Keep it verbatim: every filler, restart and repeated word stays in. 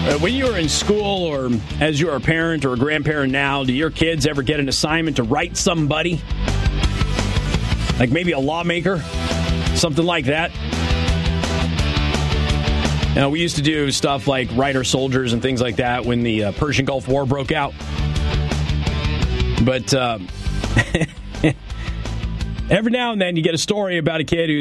Uh, when you were in school or as you're a parent or a grandparent now, do your kids ever get an assignment to write somebody? Like maybe a lawmaker? Something like that? Now, we used to do stuff like write our soldiers and things like that when the uh, Persian Gulf War broke out. But uh, every now and then you get a story about a kid who